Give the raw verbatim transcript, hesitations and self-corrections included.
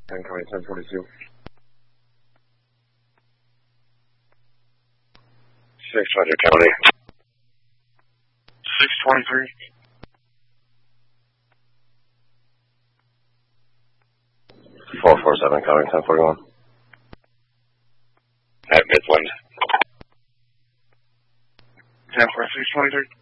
Incoming ten forty-two. six twenty County. six twenty-three. four four seven coming, ten forty-one. At Midland. ten forty-six twenty-three.